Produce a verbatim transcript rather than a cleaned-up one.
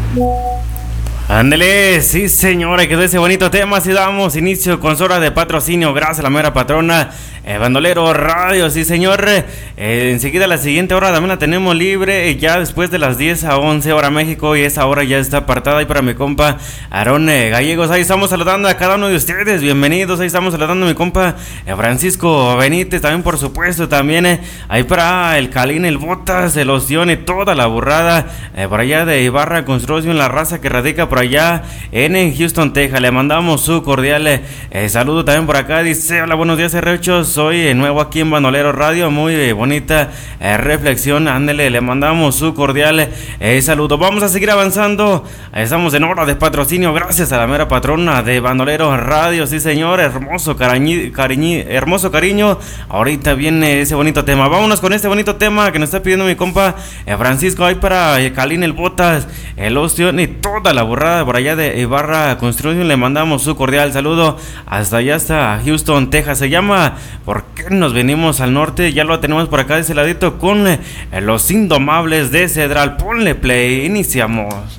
Ándele, sí señora, quedó ese bonito tema. Así damos inicio con su hora de patrocinio. Gracias a la mera patrona, eh, Bandolero Radio, sí señor. Eh, enseguida la siguiente hora también la tenemos libre, eh, ya después de las diez a once hora México. Y esa hora ya está apartada ahí para mi compa Aarón eh, Gallegos. Ahí estamos saludando a cada uno de ustedes, bienvenidos. Ahí estamos saludando a mi compa eh, Francisco Benítez, también por supuesto. También eh, ahí para el Calín, el Botas, el Ostión y toda la burrada eh, por allá de Ibarra Construcción, la raza que radica por allá en Houston, Texas. Le mandamos su cordial eh, saludo también por acá. Dice: hola, buenos días, Herrechos. Soy eh, nuevo aquí en Bandolero Radio. Muy eh, bonita eh, reflexión. Ándele, le mandamos su cordial eh, saludo. Vamos a seguir avanzando. Estamos en hora de patrocinio. Gracias a la mera patrona de Bandolero Radio. Sí, señor. Hermoso cariño, cariñi, hermoso cariño. Ahorita viene ese bonito tema. Vámonos con este bonito tema que nos está pidiendo mi compa eh, Francisco. Ahí para eh, Calín, el Botas, el Ostión y toda la burrada por allá de Ibarra Construcción. Le mandamos su cordial saludo hasta allá, hasta Houston, Texas. Se llama ¿Por qué nos venimos al norte? Ya lo tenemos por acá de ese ladito con eh, los Indomables de Cedral. Ponle play, iniciamos.